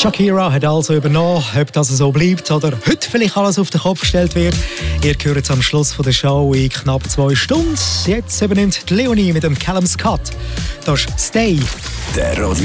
Shakira hat also übernommen. Ob das so bleibt oder heute vielleicht alles auf den Kopf gestellt wird, ihr hört es am Schluss von der Show in knapp 2 Stunden. Jetzt übernimmt Leonie mit dem Callum Scott. Das ist «Stay». Der Radio